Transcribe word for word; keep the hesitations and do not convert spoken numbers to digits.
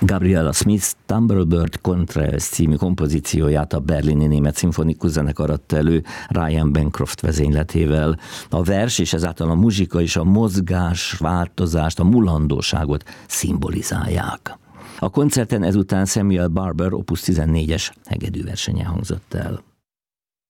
Gabriela Smith Thunderbird Contrails című kompozícióját a berlini német szimfonikus zenekar adta elő Ryan Bancroft vezényletével. A vers és ezáltal a muzsika és a mozgás, változást, a mulandóságot szimbolizálják. A koncerten ezután Samuel Barber opus tizennégyes hegedűversenye hangzott el.